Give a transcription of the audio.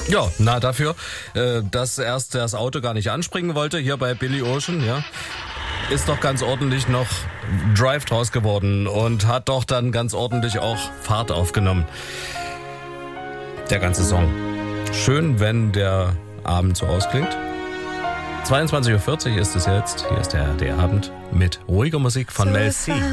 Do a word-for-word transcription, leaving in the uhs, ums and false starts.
Ja, na dafür, äh, dass erst das Auto gar nicht anspringen wollte, hier bei Billy Ocean, ja, ist doch ganz ordentlich noch Drive draus geworden und hat doch dann ganz ordentlich auch Fahrt aufgenommen. Der ganze Song. Schön, wenn der Abend so ausklingt. zweiundzwanzig Uhr vierzig ist es jetzt. Hier ist der, der Abend mit ruhiger Musik von Mel C.